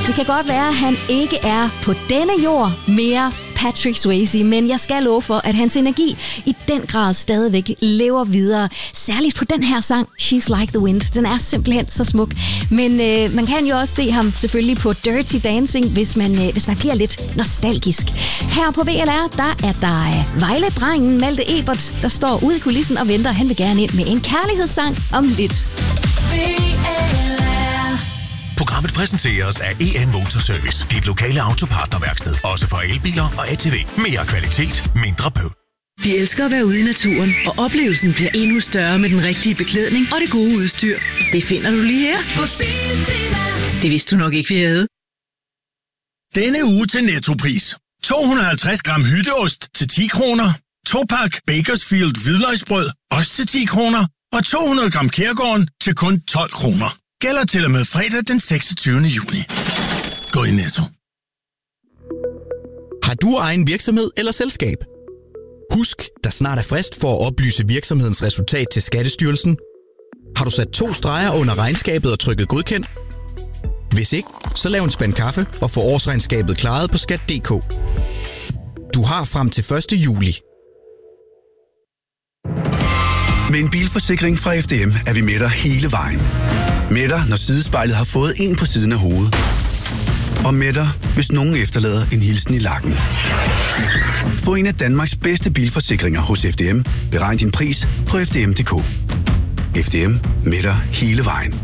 Det kan godt være, at han ikke er på denne jord mere Patrick Swayze, men jeg skal love for, at hans energi i den grad stadigvæk lever videre. Særligt på den her sang, She's Like the Wind. Den er simpelthen så smuk. Men man kan jo også se ham selvfølgelig på Dirty Dancing, hvis man bliver lidt nostalgisk. Her på VLR, der er der Vejle-drengen Malte Ebert, der står ude i kulissen og venter. Han vil gerne ind med en kærlighedssang om lidt. Programmet præsenteres af EN Motorservice, dit lokale autopartnerværksted, også for elbiler og ATV. Mere kvalitet, mindre bøvl. Vi elsker at være ude i naturen, og oplevelsen bliver endnu større med den rigtige beklædning og det gode udstyr. Det finder du lige her på Biltema. Det vidste du nok ikke, vi havde. Denne uge til Nettopris. 250 gram hytteost til 10 kroner. 2-pak Bakersfield hvidløgsbrød, også til 10 kroner. Og 200 gram Kærgården til kun 12 kroner. Gælder til og med fredag den 26. juni. Gå i Netto. Har du egen virksomhed eller selskab? Husk, der snart er frist for at oplyse virksomhedens resultat til Skattestyrelsen. Har du sat 2 streger under regnskabet og trykket godkendt? Hvis ikke, så lav en spand kaffe og få årsregnskabet klaret på skat.dk. Du har frem til 1. juli. Med en bilforsikring fra FDM er vi med dig hele vejen. Med dig, når sidespejlet har fået en på siden af hovedet. Og med dig, hvis nogen efterlader en hilsen i lakken. Få en af Danmarks bedste bilforsikringer hos FDM. Beregn din pris på FDM.dk. FDM med dig hele vejen.